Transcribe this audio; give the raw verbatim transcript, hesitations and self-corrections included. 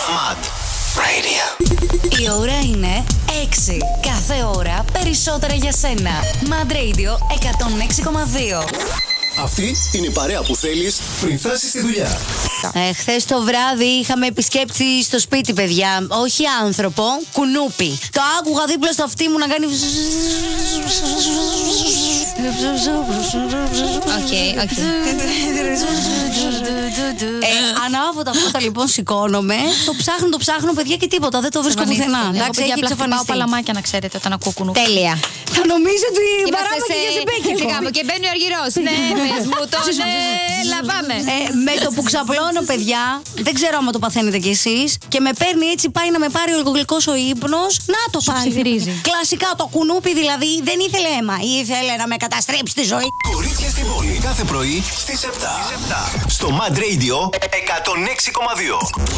Mad Radio. Η ώρα είναι έξι. Κάθε ώρα περισσότερα για σένα. Mad Radio εκατόν έξι κόμμα δύο. Αυτή είναι η παρέα που θέλεις πριν φτάσεις στη δουλειά. Ε, χθες το βράδυ είχαμε επισκέπτη στο σπίτι, παιδιά. Όχι άνθρωπο, κουνούπι. Το άκουγα δίπλα στο αυτί μου να κάνει. Οκ, οκ. Ανάβω τα φώτα, λοιπόν, σηκώνομαι. Το ψάχνω, το ψάχνω, παιδιά, και τίποτα. Δεν το βρίσκω πουθενά. Εντάξει, έχει εξαφανιστεί. Πάω παλαμάκια, να ξέρετε, όταν ακούω κουνούπι. Τέλεια. Θα νομίζω ότι παράμε και για ζεμπέκι. Και μπαίνει ο Αργυρός. Ναι, πες μου το, ναι, έλα πάμε. Με το που ξαπλώνω, παιδιά, δεν ξέρω άμα το παθαίνετε κι εσείς, και με παίρνει έτσι, πάει να με πάρει ο γλυκός ο ύπνος. Να το πάρει. Ψιθυρίζει. Κλασικά το κουνούπι, δηλαδή, δεν ήθελε αίμα. Ήθελε να με καταστρέψει τη ζωή. Κορίτσια στην πόλη κάθε πρωί στις επτά. Στο Mad Radio εκατόν έξι κόμμα δύο.